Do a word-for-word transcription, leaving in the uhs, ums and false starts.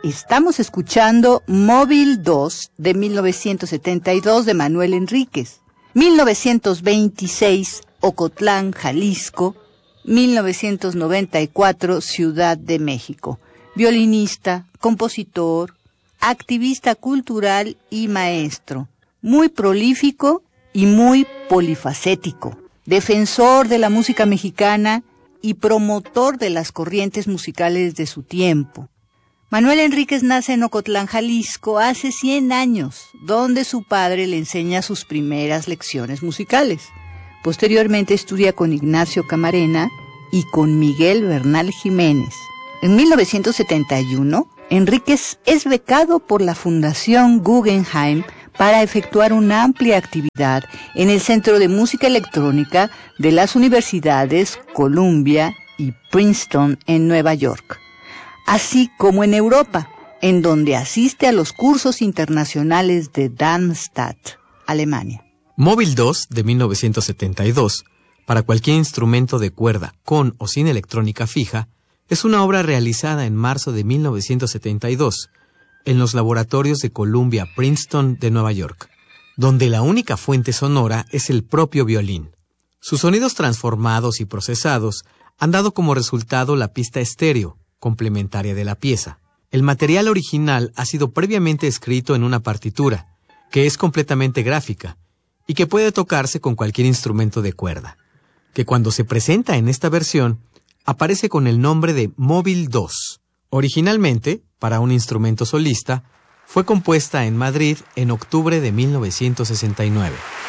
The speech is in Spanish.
Estamos escuchando Móvil dos de mil novecientos setenta y dos de Manuel Enríquez, mil novecientos veintiséis Ocotlán, Jalisco, mil novecientos noventa y cuatro Ciudad de México. Violinista, compositor, activista cultural y maestro. Muy prolífico y muy polifacético. Defensor de la música mexicana y promotor de las corrientes musicales de su tiempo. Manuel Enríquez nace en Ocotlán, Jalisco, hace cien años, donde su padre le enseña sus primeras lecciones musicales. Posteriormente estudia con Ignacio Camarena y con Miguel Bernal Jiménez. En mil novecientos setenta y uno, Enríquez es becado por la Fundación Guggenheim para efectuar una amplia actividad en el Centro de Música Electrónica de las Universidades Columbia y Princeton en Nueva York, así como en Europa, en donde asiste a los cursos internacionales de Darmstadt, Alemania. Móvil dos de mil novecientos setenta y dos, para cualquier instrumento de cuerda con o sin electrónica fija, es una obra realizada en marzo de mil novecientos setenta y dos en los laboratorios de Columbia Princeton de Nueva York, donde la única fuente sonora es el propio violín. Sus sonidos transformados y procesados han dado como resultado la pista estéreo, complementaria de la pieza. El material original ha sido previamente escrito en una partitura, que es completamente gráfica, y que puede tocarse con cualquier instrumento de cuerda, que cuando se presenta en esta versión, aparece con el nombre de Móvil dos. Originalmente, para un instrumento solista, fue compuesta en Madrid en octubre de mil novecientos sesenta y nueve.